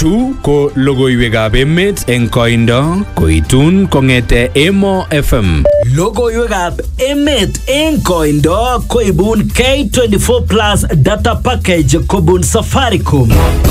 Chu ko logoiwekab emet eng koindo koitun kong'ete Emo FM. Logoiwekab emet eng koindo koibun K24 Plus data package kobun Safaricom.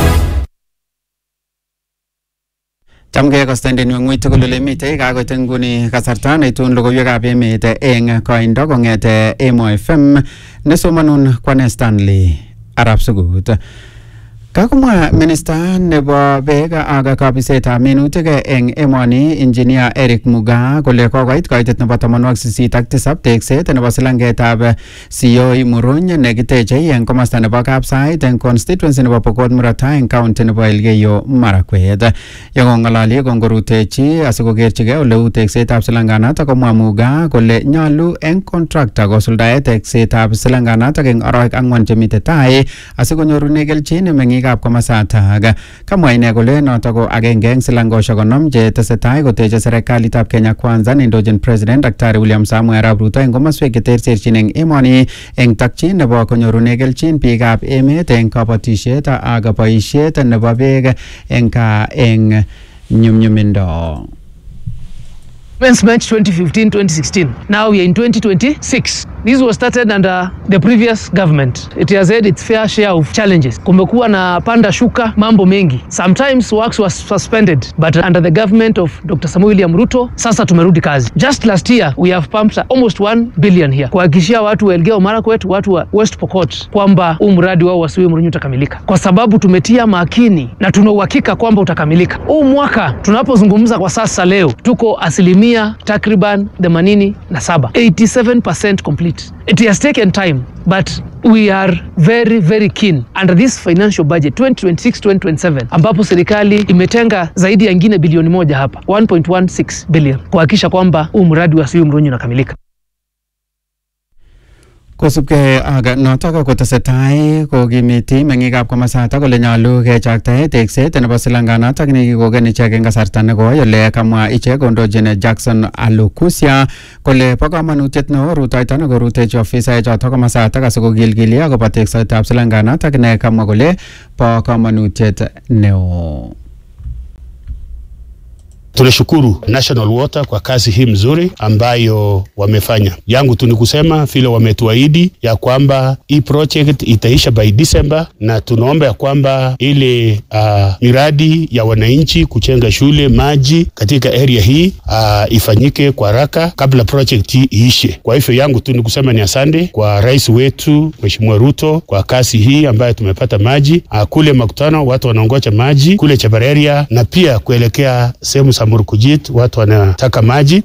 Chamgei kostenden ng'weny tugul ole mitei kakoit nguni kasarta neitun logoiwekab emet eng koindo kong'ete Emo FM nesomanun Kwane Stanley Arap Sugut. Kakumwa Minister nebo beek ak kabisetab minutik eng emoni Engineer Eric Mugaa kole kokoit koitet nebo 87 tekset nebo silangetab Sioi Muruny nekiteche eng komosta nebo Kapsait eng constituency nebo Pokot Murot Tai eng county nebo Elgeyo Marakwet. Yekong'ololi kongorutechi asikokerchigei oleu teksetab silanganatak komwa Mugaa kole nyolu eng contractor kosuldae teksetab silanganatak eng arawek 4 chemite tai asikonyorune kelchin meng'ik ab komasatak. Kamwa ine kole notok ko agenge eng silangoshek 50 che tesetai koteche serikalitab Kenya Kwanza neindochin President Daktari William Samoei Arap Ruto eng komoswek cheterterchin eng emoni eng takchin nebo konyorune kelchin biikab emet eng kabatisiet ak boisiet nebo beek eng nyumnyumindo. March 2015-2016. Now we are in 2026. This was started under the previous government. It has had its fair share of challenges. Kumekuwa na panda shuka, mambo mengi. Sometimes works was suspended, but under the government of Dr. Samoei William Ruto, sasa tumerudi kazi. Just last year, we have pumped almost 1 billion here. Kuhakikishia watu wa Elgeyo Marakwet, watu wa West Pokot, kwamba huu mradi wao wa Sioi Muruny utakamilika. Kwa sababu tumetia makini na tuna uhakika kwamba utakamilika. Huu mwaka tunapozungumza kwa sasa leo, tuko takriban 87%, 87% complete. It has taken time, but we are very, very keen under this financial budget 2026-2027 ambapo serikali imetenga zaidi ya ingine bilioni 1 hapa 1.16 billion kuhakikisha kwamba huu mradi wa Sioi Muruny unakamilika. Kosubkei ak notok kotesetai kokimiti meng'ikab komasatak kole nyolu kechaktae tekset nebo silanganatak nekikoken ichek eng kasarta nekoi ole kamwa ichek kondochin Jackson Alukusia kole bo kamanutiet neo rutoito nekorutechi ofisaechotok komasatak asikokilgili akobo teksetab silanganatak ne kamwa kole bo kamanutiet neo. Tunashukuru National Water kwa kazi hii mzuri ambayo wamefanya. Yangu tu ni kusema vile wametuahidi ya kwamba hii project itaisha by December, na tunaomba ya kwamba ile miradi ya wananchi kujenga shule, maji katika area hii ifanyike kwa haraka kabla project hii iishe. Kwa hivyo yangu tu ni kusema ni asante kwa rais wetu Mheshimiwa Ruto kwa kazi hii ambayo tumepata maji. Kule Makutano watu wanaongoja maji, kule Chabareria na pia kuelekea sehemu Murkujit watu wanataka maji.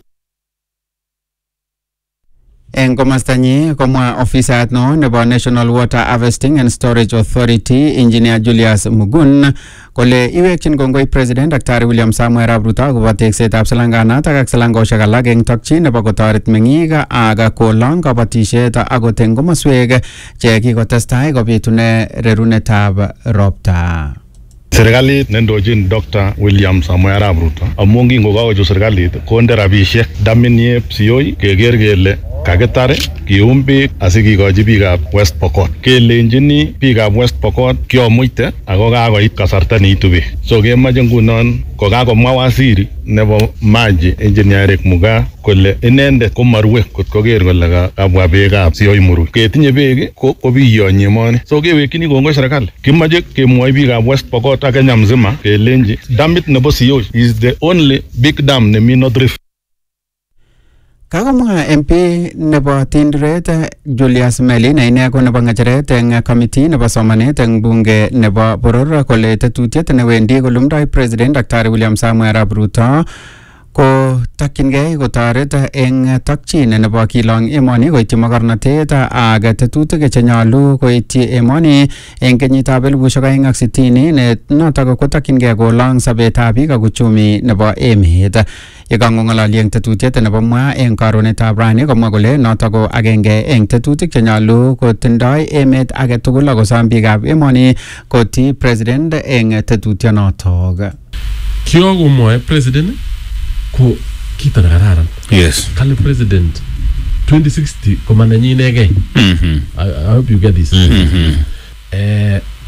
Eng komastanyi komwa ofisat no nebo National Water Harvesting and Storage Authority Engineer Julius Mugun kole iwekchin kongoi President Daktari William Samoei Arap Ruto akobo teksetab silanganatak ak silangoshek alak eng tokchin nebo kotoret meng'ik ak kolong kabatisiet akot eng komoswek che kikotestai kobitune rerunetab ropta. Serikalit nendochin Dr. William Samoei Arap Ruto amu kingokakochut serikalit konde rabisiek daminye Sioi keker kele kakitar kium beek asikikochi biikab West Pokot. Kelenjini biikab West Pokot kiomuite ako kakoit kasarta neitu beek. So kemoche ngunon kokakomwa waziri nebo maji Engineer Eric Mugaa kole inendet komarue kotkoker kole kabwa beekab Sioi Muruny. Ketinye beek kobiyonyi emoni. So kewekchini kongoi serikali. Kimoche kemwoi biikab West Pokot ak Kenya mzima kelenji damit nebo Sioi is the only big dam nemi North Rift. Kakomwa MP nebo Tinderet Julius Meli na ine ko nebo ng'echeret eng committee nebo somanet eng bunge nebo boror kole tetutiet newendi kolumdoi President Daktari William Samoei Arap Ruto ko takyingei kotoret eng takchin nebo kilong emoni koityi mogornotet ak tetutik chenyolu koityi emoni eng kenyitab 2060 ne notok kotakyingei kolong sobetab biik ak uchumi nebo emet. Yekangong'ololi eng tetutiet nebo mwa eng karonetab rani komwa kole notok ko agenge eng tetutik chenyolu kotindoi emet age tugul akosom biikab emoni koti President eng tetutionotok. Kiyokomwoe President ko kito nekararan. Yes. Kale President 2060 ko manenyi inegei. I hope you get this.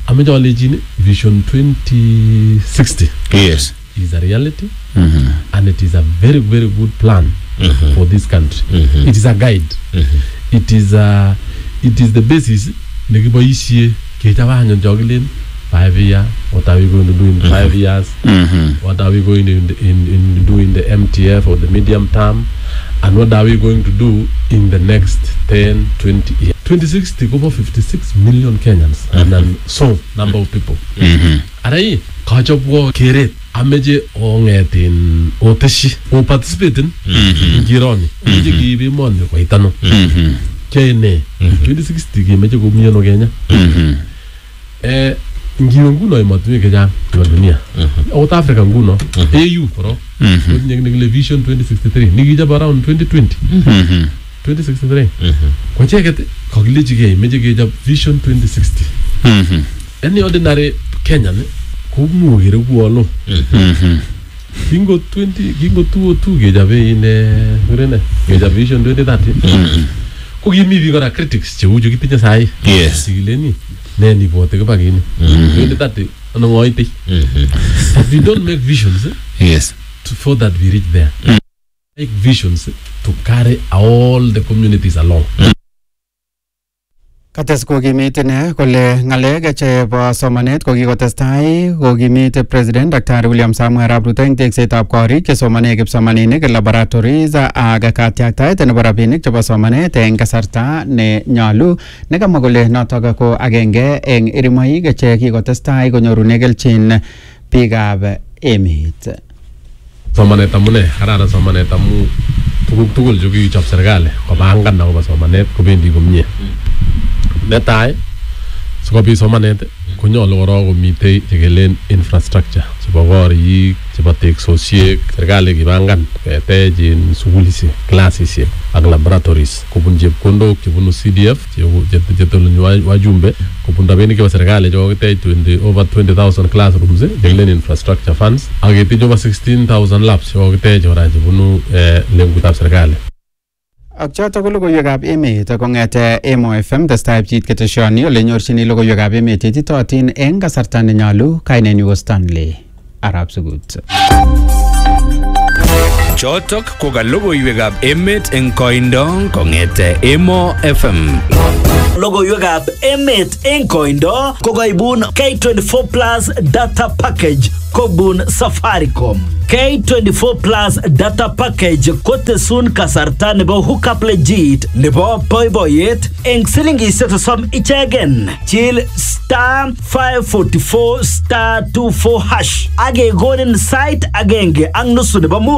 Ame jolejini Vision 2060. Yes. Is a reality, and it is a very, very good plan for this country. It is a guide. It is the basis. Negiboisie kitabanyo joglin 5 years. What are we going to do in 5 years? What are we going to do in the MTF or the medium term? And what are we going to do in the next 10, 20 years? 2060, over 56 million Kenyans, and so number of people. Arai, kajabwo keret, ameje ongetin oteshi, o participating, gironi, ameje give money kwa itano. Kene, 2060 kimeje kumiyano Kenya. Ngiyo nguno imatumi Kenya kwa dunia. Out Africa nguno, AU bro. Nigile Vision 2063, nigija around 2020. 2063. Kwa chekete kagilejige mejige Vision 2060. Any ordinary Kenyan kumugire kuolo. Kingo 202 gejabe ine urene geja Vision 2030. Kugimi vigora critics cheujo kitinye sai. Yes. Sigileni neni bote ke bagini. 2030 anongoite. But we don't make visions. Yes. For that we reach there. Make visions to carry all the communities along. Kates kokimite ne kole ngalek chebo somanet kokikotestai kokimite President Dr. William Samuel Arap Ruto eng teksetab korik chesomane kipsomaninik laboratories ak katiaktaet nebo rabinik chebo somanet eng kasarta ne nyalu nekamwa kole notok ko agenge eng irimoik che kikotestai konyorune kelchin biikab emet. Somanet amune kararan somanet amu tuguk tugul che kichop serikali kobangan akobo somanet kobendi komie. Netai sikobit somanet konyolu korok komitei chekelen infrastructure chebo korik chebo teksosiek serikali kibangan ketech sukulisiek klasisiek ak laboratories kobun chepkondok chebunu CDF chetolunyi wajumbe kobun rabinik chebo serikali chekokitech over 20,000 classrooms chekelen infrastructure funds ak ketech over 16,000 labs chekokitech kora chebunu lengutab serikali. Ak choto ko logoiwekab emet kongete Emo FM testai pchit keteshoni ole nyorchini logoiwekab emet ititootin eng kasarta ne nyalu. Kainenyu ko Stanley Arap Sugut. Chotok ko ka logoiwekab emet eng koindo kongete Emo FM. Logoiwekab emet eng koindo ko kaibun K24 Plus data package kobun Safaricom. K24 Plus data package kotesun kasarta nebo hookup legit nebo boiboyet eng silingishek 30 ichegen. Chill *544*24# age gonin site agenge ang nusu nebo